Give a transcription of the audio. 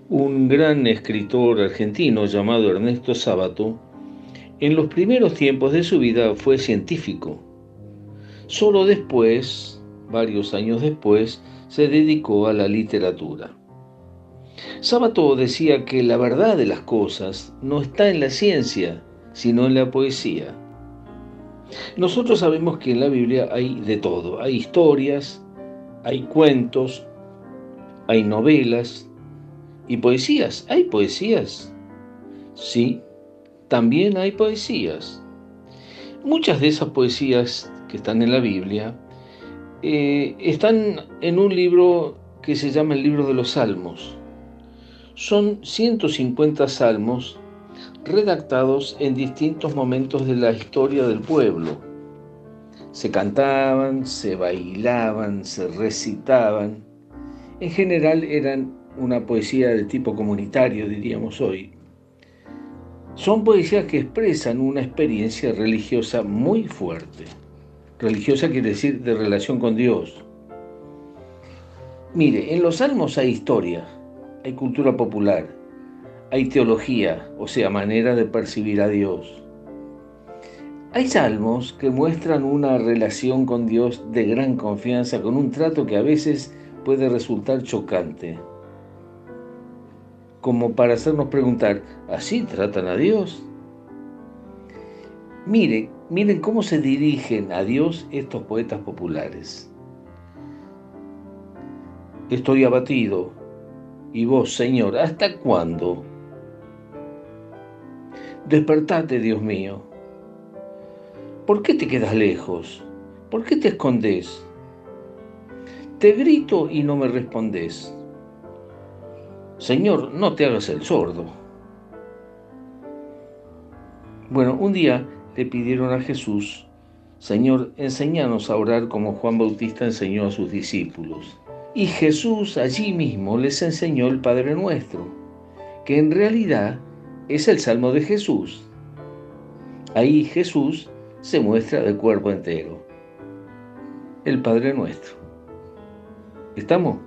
Un gran escritor argentino llamado Ernesto Sábato, en los primeros tiempos de su vida fue científico. Solo después, varios años después, se dedicó a la literatura. Sábato decía que la verdad de las cosas no está en la ciencia, sino en la poesía. Nosotros sabemos que en la Biblia hay de todo. Hay historias, hay cuentos, hay novelas y poesías. ¿Hay poesías? Sí, también hay poesías. Muchas de esas poesías que están en la Biblia están en un libro que se llama el libro de los Salmos. Son 150 salmos redactados en distintos momentos de la historia del pueblo. Se cantaban, se bailaban, se recitaban. En general eran una poesía de tipo comunitario, diríamos hoy. Son poesías que expresan una experiencia religiosa muy fuerte. Religiosa quiere decir de relación con Dios. Mire, en los salmos hay historia, hay cultura popular, hay teología, o sea, manera de percibir a Dios. Hay salmos que muestran una relación con Dios de gran confianza, con un trato que a veces puede resultar chocante, como para hacernos preguntar, ¿así tratan a Dios? Miren cómo se dirigen a Dios estos poetas populares. Estoy abatido, y vos, Señor, ¿hasta cuándo? Despertate, Dios mío. ¿Por qué te quedas lejos? ¿Por qué te escondes? Te grito y no me respondes. Señor, no te hagas el sordo. Bueno, un día le pidieron a Jesús, Señor, enséñanos a orar como Juan Bautista enseñó a sus discípulos. Y Jesús allí mismo les enseñó el Padre Nuestro, que en realidad es el Salmo de Jesús. Ahí Jesús se muestra de cuerpo entero, el Padre Nuestro. ¿Estamos?